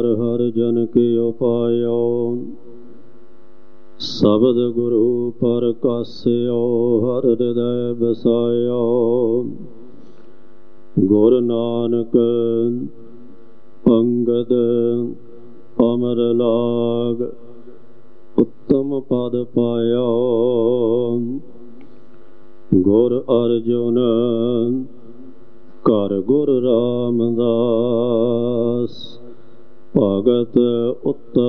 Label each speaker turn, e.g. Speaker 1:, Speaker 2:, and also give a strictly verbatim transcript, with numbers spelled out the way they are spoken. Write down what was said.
Speaker 1: हर जन के उपायो शब्द गुरु पर कास्यो हर हृदय बसायो। गुर नानक अंगद अमर लाग उत्तम पद पाया। गुर अर्जुन कर गुर रामदास भगत उत्तम